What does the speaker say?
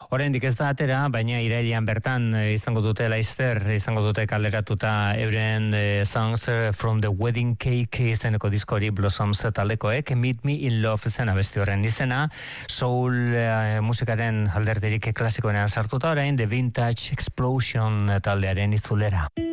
Oraindik ez da atera, baina irailean bertan izango dute Leicester, izango dute kaleratuta euren Songs from the Wedding Cake izeneko diskori Blossoms taldekoek, Meet Me in Love zen abesti horren izena, soul musikaren alderderik klasikoenean sartuta orain, The Vintage Explosion taldearen itzulera.